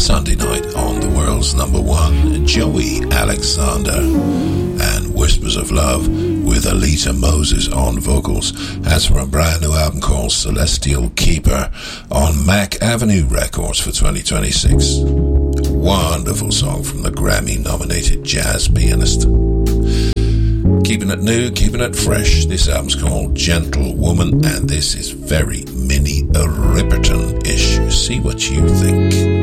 Sunday night on the world's number one, Joey Alexander, and Whispers of Love with Alita Moses on vocals. That's from a brand new album called Celestial Keeper on Mac Avenue Records for 2026. Wonderful song from the Grammy-nominated jazz pianist. Keeping it new, keeping it fresh. This album's called Gentle Woman, and this is very Minnie Riperton-ish. See what you think.